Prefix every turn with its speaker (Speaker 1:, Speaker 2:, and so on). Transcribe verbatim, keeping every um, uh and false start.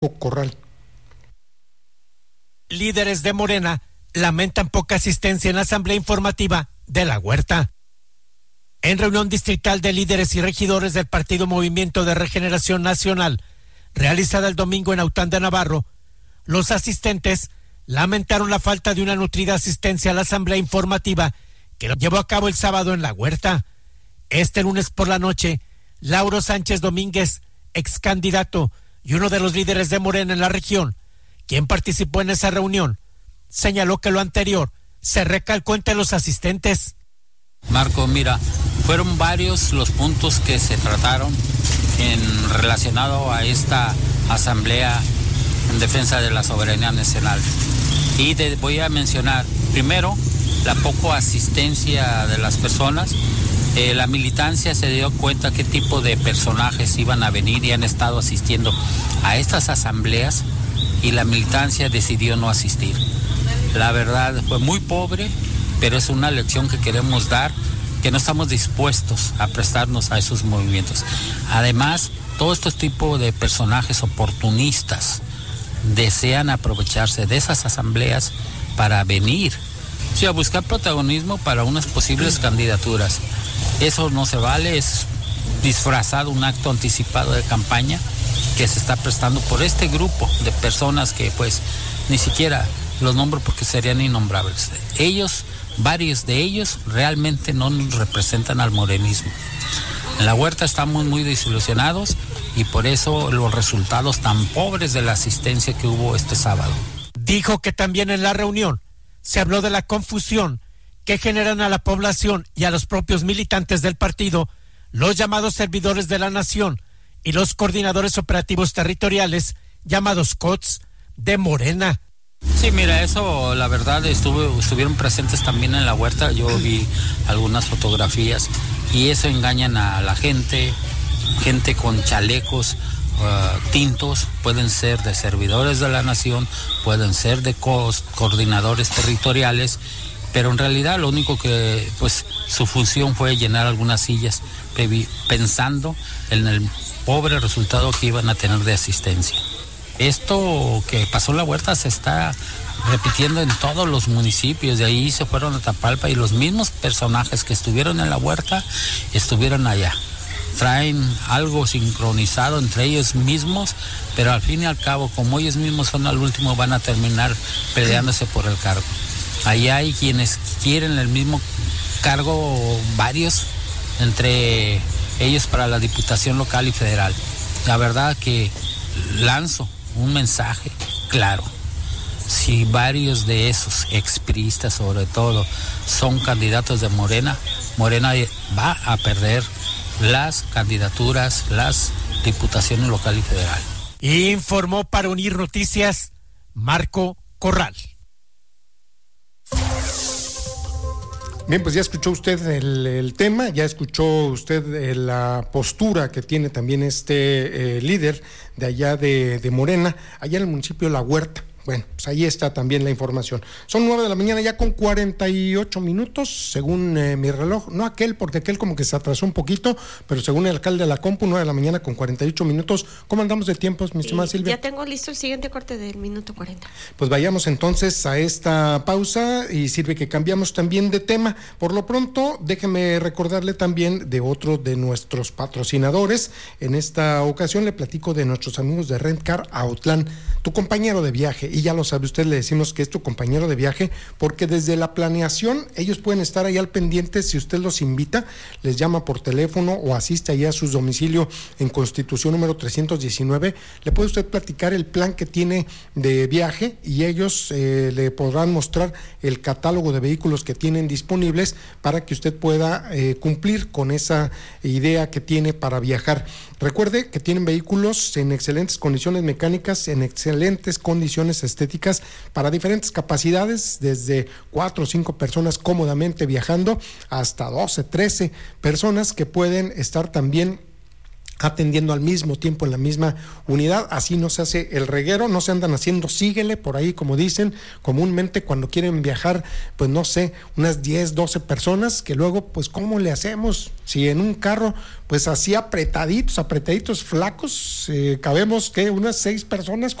Speaker 1: Corral.
Speaker 2: Líderes de Morena lamentan poca asistencia en la asamblea informativa de La Huerta. En reunión distrital de líderes y regidores del Partido Movimiento de Regeneración Nacional, realizada el domingo en Aután de Navarro, los asistentes lamentaron la falta de una nutrida asistencia a la asamblea informativa que lo llevó a cabo el sábado en La Huerta. Este lunes por la noche, Lauro Sánchez Domínguez, ex candidato y uno de los líderes de Morena en la región, quien participó en esa reunión, señaló que lo anterior se recalcó entre los asistentes.
Speaker 3: Marco, mira, fueron varios los puntos que se trataron en relacionado a esta asamblea en defensa de la soberanía nacional. Y te voy a mencionar, primero, la poca asistencia de las personas. Eh, la militancia se dio cuenta qué tipo de personajes iban a venir y han estado asistiendo a estas asambleas y la militancia decidió no asistir. La verdad fue muy pobre, pero es una lección que queremos dar, que no estamos dispuestos a prestarnos a esos movimientos. Además, todos estos tipos de personajes oportunistas desean aprovecharse de esas asambleas para venir, sí, a buscar protagonismo para unas posibles candidaturas. Eso no se vale, es disfrazado un acto anticipado de campaña que se está prestando por este grupo de personas que pues ni siquiera los nombro porque serían innombrables. Ellos, varios de ellos, realmente no nos representan al morenismo. En La Huerta estamos muy desilusionados y por eso los resultados tan pobres de la asistencia que hubo este sábado.
Speaker 2: Dijo que también en la reunión se habló de la confusión que generan a la población y a los propios militantes del partido los llamados servidores de la nación y los coordinadores operativos territoriales, llamados C O Ts, de Morena.
Speaker 3: Sí, mira, eso la verdad estuvo, estuvieron presentes también en La Huerta, yo vi algunas fotografías y eso engañan a la gente, gente con chalecos uh, tintos, pueden ser de servidores de la nación, pueden ser de co- coordinadores territoriales, pero en realidad lo único que, pues, su función fue llenar algunas sillas, pensando en el pobre resultado que iban a tener de asistencia. Esto que pasó en La Huerta se está repitiendo en todos los municipios, de ahí se fueron a Tapalpa y los mismos personajes que estuvieron en La Huerta estuvieron allá. Traen algo sincronizado entre ellos mismos, pero al fin y al cabo, como ellos mismos son al último, van a terminar peleándose por el cargo. Ahí hay quienes quieren el mismo cargo, varios, entre ellos para la diputación local y federal. La verdad que lanzo un mensaje claro. Si varios de esos expriistas, sobre todo, son candidatos de Morena, Morena va a perder las candidaturas, las diputaciones local y federal.
Speaker 2: Informó para Unir Noticias Marco Corral.
Speaker 1: Bien, pues ya escuchó usted el, el tema, ya escuchó usted eh, la postura que tiene también este eh, líder de allá de, de Morena, allá en el municipio de La Huerta. Bueno, pues ahí está también la información. Son nueve de la mañana ya con cuarenta y ocho minutos, según eh, mi reloj. No aquel, porque aquel como que se atrasó un poquito, pero según el alcalde de la Compu, nueve de la mañana con cuarenta y ocho minutos. ¿Cómo andamos de tiempos, mi estimada Silvia?
Speaker 4: Ya tengo listo el siguiente corte del minuto cuarenta.
Speaker 1: Pues vayamos entonces a esta pausa y sirve que cambiamos también de tema. Por lo pronto, déjeme recordarle también de otro de nuestros patrocinadores. En esta ocasión le platico de nuestros amigos de Rentcar Autlán, tu compañero de viaje. Y ya lo sabe usted, le decimos que es tu compañero de viaje, porque desde la planeación ellos pueden estar ahí al pendiente. Si usted los invita, les llama por teléfono o asiste allá a su domicilio en Constitución número trescientos diecinueve, le puede usted platicar el plan que tiene de viaje y ellos eh, le podrán mostrar el catálogo de vehículos que tienen disponibles para que usted pueda eh, cumplir con esa idea que tiene para viajar. Recuerde que tienen vehículos en excelentes condiciones mecánicas, en excelentes condiciones estéticas, para diferentes capacidades, desde cuatro o cinco personas cómodamente viajando hasta doce, trece personas que pueden estar también atendiendo al mismo tiempo en la misma unidad. Así no se hace el reguero, no se andan haciendo síguele por ahí, como dicen comúnmente cuando quieren viajar, pues no sé, unas diez, doce personas, que luego pues ¿cómo le hacemos? Si en un carro pues así apretaditos, apretaditos, flacos, eh, cabemos que unas seis personas.